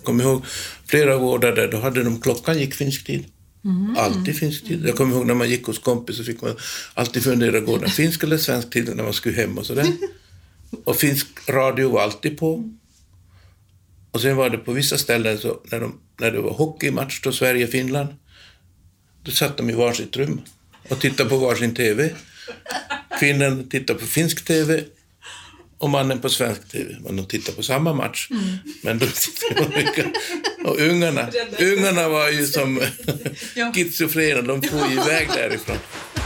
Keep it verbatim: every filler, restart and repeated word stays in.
kommer ihåg flera år där då hade de klockan gick finsk tid. Mm. Alltid finsk tid. Jag kommer ihåg när man gick hos kompis så fick man alltid fundera, går den finsk eller svensk tid när man skulle hem och sådär. Och finsk radio var alltid på. Och sen var det på vissa ställen så när, de, när det var hockeymatch då Sverige-Finland, då satt de i varsitt rum och tittade på varsin tv. Kvinnan tittade på finsk tv och mannen på svensk tv. Men de tittade på samma match. Mm. Men de tittade och ungarna, ungarna var ju som schizofrena, de får iväg därifrån.